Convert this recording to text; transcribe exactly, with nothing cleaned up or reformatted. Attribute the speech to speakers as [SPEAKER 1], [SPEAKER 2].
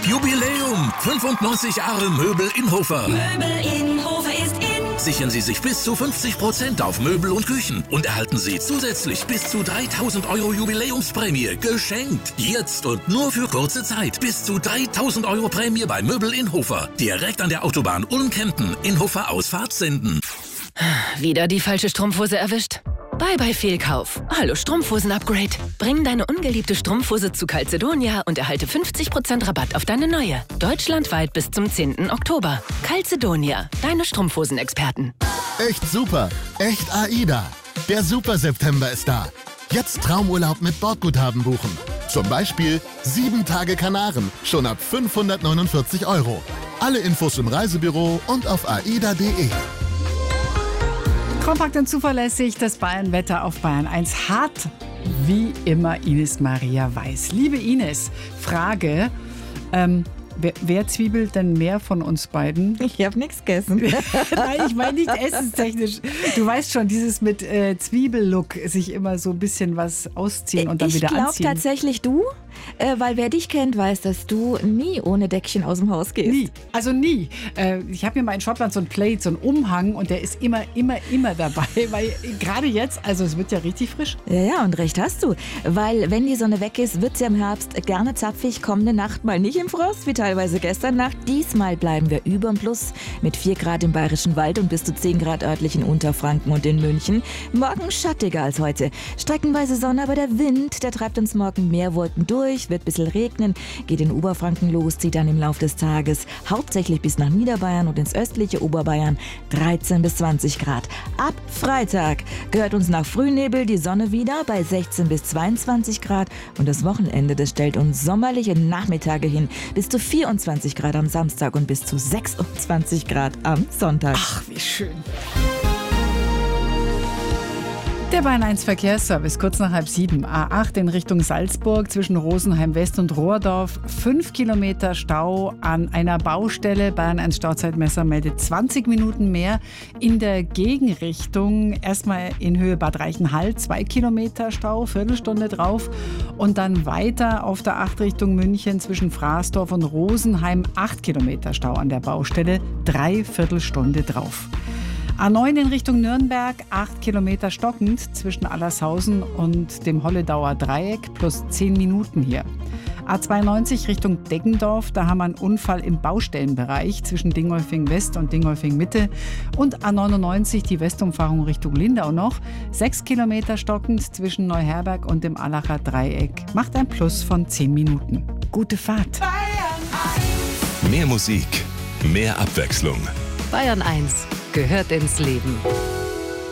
[SPEAKER 1] Jubiläum! fünfundneunzig Jahre Möbel in Hofer.
[SPEAKER 2] Möbel in Hofer ist in.
[SPEAKER 1] Sichern Sie sich bis zu fünfzig Prozent auf Möbel und Küchen und erhalten Sie zusätzlich bis zu dreitausend Euro Jubiläumsprämie geschenkt. Jetzt und nur für kurze Zeit. Bis zu dreitausend Euro Prämie bei Möbel in Hofer. Direkt an der Autobahn Ulm-Kempten in Hofer Ausfahrt Senden.
[SPEAKER 3] Wieder die falsche Strumpfhose erwischt? Bye bye Fehlkauf. Hallo Strumpfhosen-Upgrade. Bring deine ungeliebte Strumpfhose zu Calzedonia und erhalte fünfzig Prozent Rabatt auf deine neue. Deutschlandweit bis zum zehnten Oktober. Calzedonia, deine Strumpfhosen-Experten.
[SPEAKER 4] Echt super. Echt AIDA. Der Super September ist da. Jetzt Traumurlaub mit Bordguthaben buchen. Zum Beispiel sieben Tage Kanaren, schon ab fünfhundertneunundvierzig Euro. Alle Infos im Reisebüro und auf aida punkt de.
[SPEAKER 5] Kompakt und zuverlässig, das Bayern-Wetter auf Bayern eins hat wie immer Ines Maria Weiß. Liebe Ines, Frage, ähm, wer, wer zwiebelt denn mehr von uns beiden?
[SPEAKER 6] Ich habe nichts gegessen.
[SPEAKER 5] Nein, ich meine nicht essenstechnisch. Du weißt schon, dieses mit äh, Zwiebellook, sich immer so ein bisschen was ausziehen und dann
[SPEAKER 6] ich
[SPEAKER 5] wieder
[SPEAKER 6] glaub
[SPEAKER 5] anziehen. Ich glaube
[SPEAKER 6] tatsächlich du, äh, weil wer dich kennt, weiß, dass du nie ohne Deckchen aus dem Haus gehst.
[SPEAKER 5] Nie, also nie. Äh, ich habe mir mal in Schottland so ein Plate, so einen Umhang und der ist immer, immer, immer dabei, weil gerade jetzt, also es wird ja richtig frisch.
[SPEAKER 6] Ja, ja, und recht hast du, weil wenn die Sonne weg ist, wird es ja im Herbst gerne zapfig, kommende Nacht mal nicht im Frost, wie teilweise gestern Nacht. Diesmal bleiben wir überm Plus mit vier Grad im Bayerischen Wald und bis zu zehn Grad örtlich in Unterfranken und in München. Morgen schattiger als heute. Streckenweise Sonne, aber der Wind, der treibt uns morgen mehr Wolken durch, wird ein bisschen regnen, geht in Oberfranken los, zieht dann im Laufe des Tages hauptsächlich bis nach Niederbayern und ins östliche Oberbayern dreizehn bis zwanzig Grad. Ab Freitag gehört uns nach Frühnebel die Sonne wieder bei sechzehn bis zweiundzwanzig Grad und das Wochenende, das stellt uns sommerliche Nachmittage hin, bis zu vierundzwanzig Grad am Samstag und bis zu sechsundzwanzig Grad am Sonntag.
[SPEAKER 5] Ach, wie schön. Der Bayern eins Verkehrsservice, kurz nach halb sieben. A acht in Richtung Salzburg zwischen Rosenheim West und Rohrdorf. Fünf Kilometer Stau an einer Baustelle. Bayern eins Stauzeitmesser meldet zwanzig Minuten mehr. In der Gegenrichtung erstmal in Höhe Bad Reichenhall. Zwei Kilometer Stau, Viertelstunde drauf. Und dann weiter auf der acht Richtung München zwischen Fraßdorf und Rosenheim. Acht Kilometer Stau an der Baustelle. Drei Viertelstunde drauf. A neun in Richtung Nürnberg, acht Kilometer stockend zwischen Allershausen und dem Holledauer Dreieck, plus zehn Minuten hier. A zweiundneunzig Richtung Deggendorf, da haben wir einen Unfall im Baustellenbereich zwischen Dingolfing West und Dingolfing Mitte. Und A neunundneunzig die Westumfahrung Richtung Lindau noch, sechs Kilometer stockend zwischen Neuherberg und dem Allacher Dreieck. Macht ein Plus von zehn Minuten. Gute Fahrt.
[SPEAKER 1] Mehr Musik, mehr Abwechslung.
[SPEAKER 3] Bayern eins gehört ins Leben.